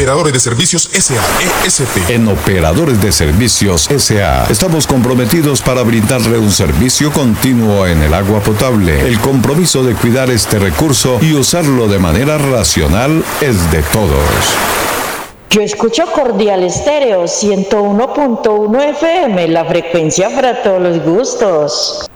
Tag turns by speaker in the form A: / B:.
A: Operadores de Servicios S.A. ESP.
B: En Operadores de Servicios S.A. estamos comprometidos para brindarle un servicio continuo en el agua potable. El compromiso de cuidar este recurso y usarlo de manera racional es de todos.
C: Yo escucho Cordial Estéreo 101.1 FM, la frecuencia para todos los gustos.